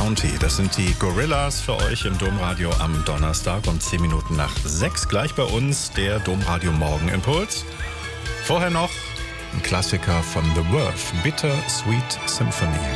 County. Das sind die Gorillas für euch im Domradio am Donnerstag um 10 Minuten nach 6. Gleich bei uns der Domradio Morgenimpuls. Vorher noch ein Klassiker von The Verve, Bitter Sweet Symphony.